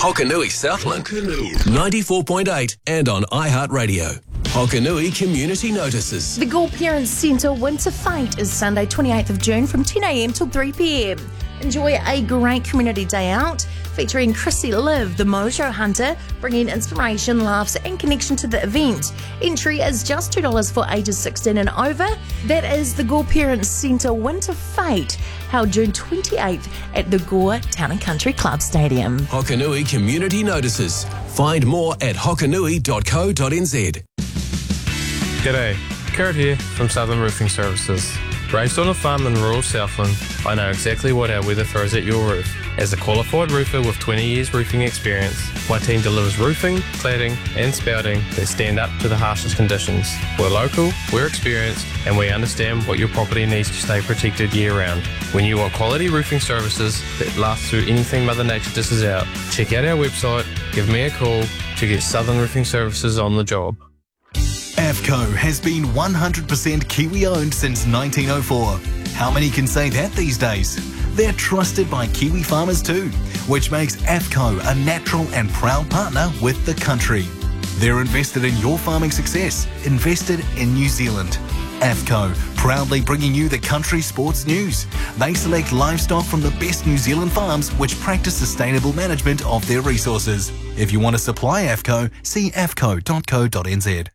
Hokanui Southland, 94.8 and on iHeartRadio. Hokanui Community Notices. The Gore Parents Centre Winter Fight is Sunday 28th of June from 10am till 3pm. Enjoy a great community day out featuring Chrissy Liv, the Mojo Hunter, bringing inspiration, laughs and connection to the event. Entry is just $2 for ages 16 and over. That is the Gore Parents Centre Winter Fight, held June 28th at the Gore Town and Country Club Stadium. Hokanui Community Notices. Find more at hokanui.co.nz. G'day, Kurt here from Southern Roofing Services. Raised on a farm in rural Southland, I know exactly what our weather throws at your roof. As a qualified roofer with 20 years roofing experience, my team delivers roofing, cladding and spouting that stand up to the harshest conditions. We're local, we're experienced and we understand what your property needs to stay protected year round. When you want quality roofing services that last through anything Mother Nature dishes out, check out our website, give me a call to get Southern Roofing Services on the job. AFCO has been 100% Kiwi-owned since 1904. How many can say that these days? They're trusted by Kiwi farmers too, which makes AFCO a natural and proud partner with the country. They're invested in your farming success, invested in New Zealand. AFCO, proudly bringing you the country sports news. They select livestock from the best New Zealand farms which practice sustainable management of their resources. If you want to supply AFCO, see afco.co.nz.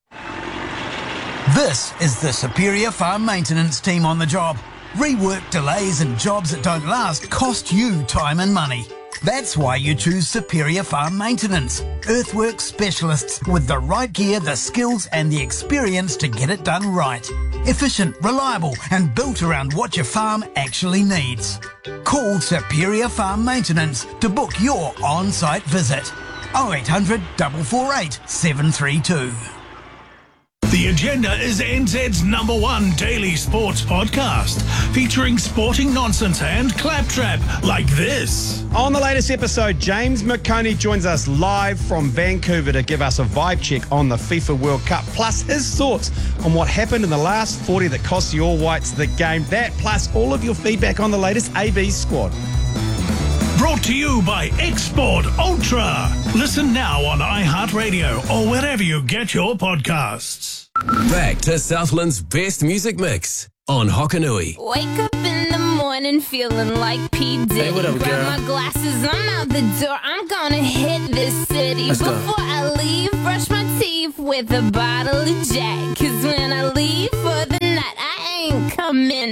This is the Superior Farm Maintenance team on the job. Rework, delays and jobs that don't last cost you time and money. That's why you choose Superior Farm Maintenance. Earthworks specialists with the right gear, the skills and the experience to get it done right. Efficient, reliable and built around what your farm actually needs. Call Superior Farm Maintenance to book your on-site visit. 0800 448 732. The Agenda is NZ's #1 daily sports podcast, featuring sporting nonsense and claptrap like this. On the latest episode, James McConey joins us live from Vancouver to give us a vibe check on the FIFA World Cup, plus his thoughts on what happened in the last 40 that cost the All Whites the game. That, plus all of your feedback on the latest AB squad. Brought to you by Export Ultra. Listen now on iHeartRadio or wherever you get your podcasts. Back to Southland's best music mix on Hokanui. Wake up in the morning feeling like P. Diddy. Hey, what up, Grab girl? my glasses, I'm out the door. I'm gonna hit this city. Let's go. Before I leave, brush my teeth with a bottle of Jack. 'Cause when I leave for the night, I ain't coming